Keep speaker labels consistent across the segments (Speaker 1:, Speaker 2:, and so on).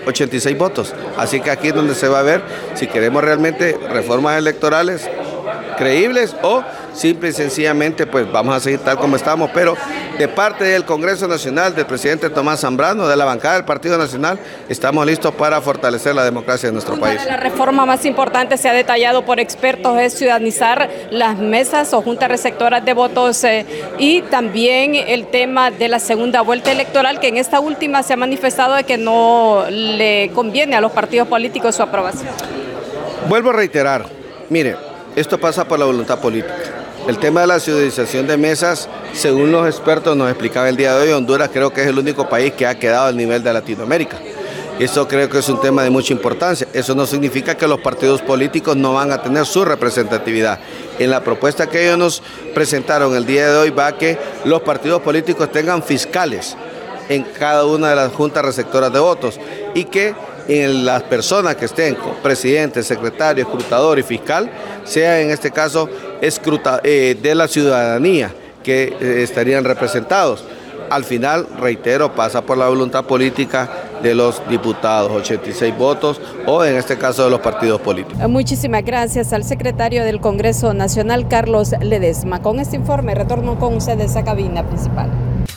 Speaker 1: 86 votos. Así que aquí es donde se va a ver si queremos realmente reformas electorales creíbles o simple y sencillamente pues vamos a seguir tal como estamos, pero de parte del Congreso Nacional, del presidente Tomás Zambrano, de la bancada del Partido Nacional, estamos listos para fortalecer la democracia de nuestro país.
Speaker 2: La reforma más importante, se ha detallado por expertos, es ciudadanizar las mesas o juntas receptoras de votos y también el tema de la segunda vuelta electoral, que en esta última se ha manifestado de que no le conviene a los partidos políticos su aprobación.
Speaker 1: Vuelvo a reiterar, mire, esto pasa por la voluntad política. El tema de la ciudadanización de mesas, según los expertos nos explicaba el día de hoy, Honduras creo que es el único país que ha quedado al nivel de Latinoamérica. Eso creo que es un tema de mucha importancia. Eso no significa que los partidos políticos no van a tener su representatividad. En la propuesta que ellos nos presentaron el día de hoy va a que los partidos políticos tengan fiscales en cada una de las juntas receptoras de votos y que en las personas que estén, presidente, secretario, escrutador y fiscal, sea en este caso de la ciudadanía que estarían representados. Al final, reitero, pasa por la voluntad política de los diputados, 86 votos, o en este caso de los partidos políticos.
Speaker 2: Muchísimas gracias al secretario del Congreso Nacional, Carlos Ledesma. Con este informe retorno con ustedes a cabina principal.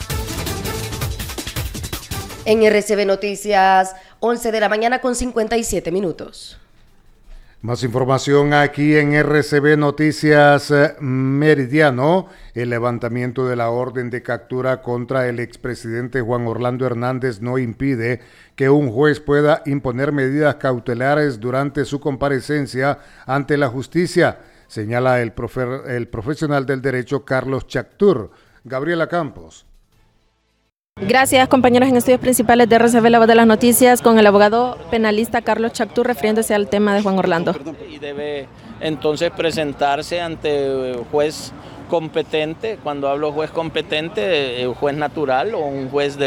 Speaker 3: En RCB Noticias, 11 de la mañana con 57 minutos.
Speaker 4: Más información aquí en RCB Noticias Meridiano. El levantamiento de la orden de captura contra el expresidente Juan Orlando Hernández no impide que un juez pueda imponer medidas cautelares durante su comparecencia ante la justicia, señala el profesional del derecho Carlos Chactur. Gabriela Campos.
Speaker 5: Gracias, compañeros. En estudios principales de RCB, la voz de las noticias, con el abogado penalista Carlos Chactur, refiriéndose al tema de Juan Orlando.
Speaker 6: Y debe entonces presentarse ante juez competente. Cuando hablo juez competente, juez natural o un juez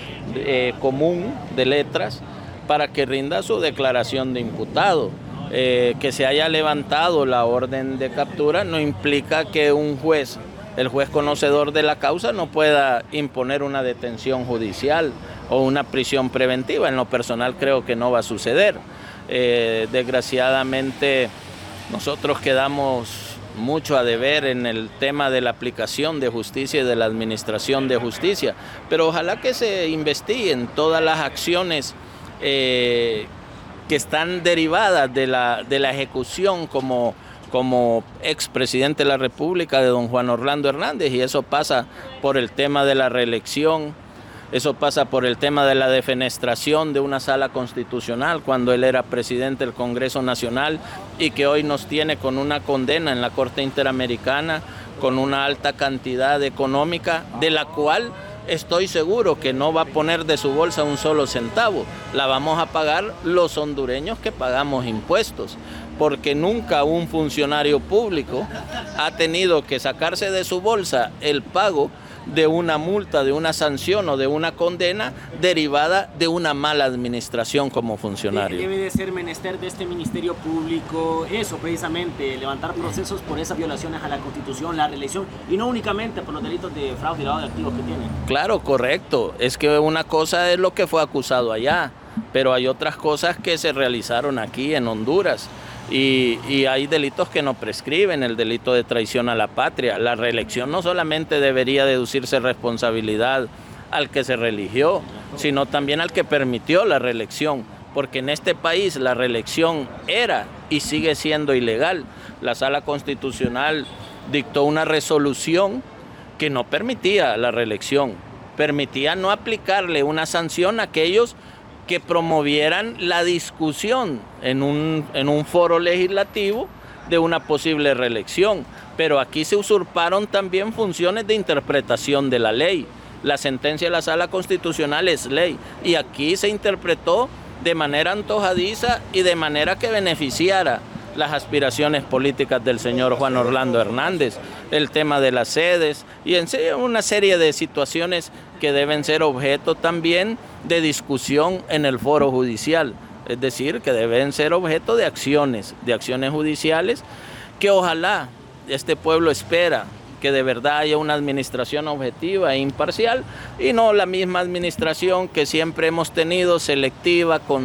Speaker 6: común de letras, para que rinda su declaración de imputado. Que se haya levantado la orden de captura no implica que un juez, el juez conocedor de la causa, no pueda imponer una detención judicial o una prisión preventiva. En lo personal creo que no va a suceder. Desgraciadamente nosotros quedamos mucho a deber en el tema de la aplicación de justicia y de la administración de justicia, pero ojalá que se investiguen todas las acciones que están derivadas de la ejecución como expresidente de la República de don Juan Orlando Hernández, y eso pasa por el tema de la reelección, eso pasa por el tema de la defenestración de una sala constitucional cuando él era presidente del Congreso Nacional y que hoy nos tiene con una condena en la Corte Interamericana, con una alta cantidad económica, de la cual estoy seguro que no va a poner de su bolsa un solo centavo, la vamos a pagar los hondureños que pagamos impuestos, porque nunca un funcionario público ha tenido que sacarse de su bolsa el pago de una multa, de una sanción o de una condena derivada de una mala administración como funcionario.
Speaker 7: Debe de ser menester de este Ministerio Público eso, precisamente, levantar procesos por esas violaciones a la Constitución, la reelección, y no únicamente por los delitos de fraude y lavado de activos que tiene.
Speaker 6: Claro, correcto. Es que una cosa es lo que fue acusado allá, pero hay otras cosas que se realizaron aquí en Honduras. Y hay delitos que no prescriben, el delito de traición a la patria. La reelección no solamente debería deducirse responsabilidad al que se reeligió, sino también al que permitió la reelección, porque en este país la reelección era y sigue siendo ilegal. La Sala Constitucional dictó una resolución que no permitía la reelección, permitía no aplicarle una sanción a aquellos que promovieran la discusión en un foro legislativo de una posible reelección. Pero aquí se usurparon también funciones de interpretación de la ley. La sentencia de la Sala Constitucional es ley y aquí se interpretó de manera antojadiza y de manera que beneficiara las aspiraciones políticas del señor Juan Orlando Hernández, el tema de las sedes y en serio una serie de situaciones que deben ser objeto también de discusión en el foro judicial, es decir, que deben ser objeto de acciones judiciales que ojalá este pueblo espera que de verdad haya una administración objetiva e imparcial y no la misma administración que siempre hemos tenido, selectiva, con